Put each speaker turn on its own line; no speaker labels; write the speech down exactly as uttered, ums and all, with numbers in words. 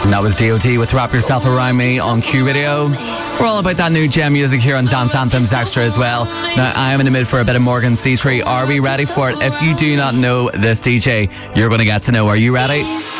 And that was D O D with Wrap Yourself Around Me on Q Radio. We're all about that new gem music here on Dance Anthems Extra as well. Now, I am in the mood for a bit of Morgan C three. Are we ready for it? If you do not know this D J, you're going to get to know. Are you ready?